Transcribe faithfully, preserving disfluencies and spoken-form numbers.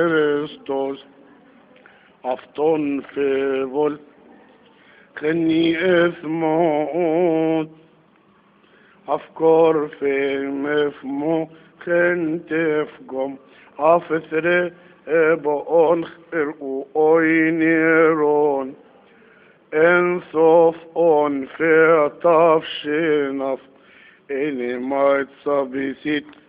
Kristus afton fevol خني اثموت افكار في مفمو خنت فقم افثر بقون خرقو اوينيرون انصف اون في طفشنف اني ما تصبيسيت